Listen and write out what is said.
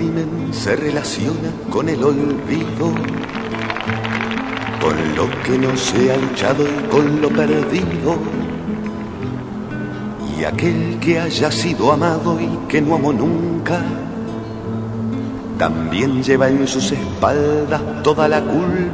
crimen se relaciona con el olvido, con lo que no se ha luchado y con lo perdido. Y aquel que haya sido amado y que no amó nunca, también lleva en sus espaldas toda la culpa.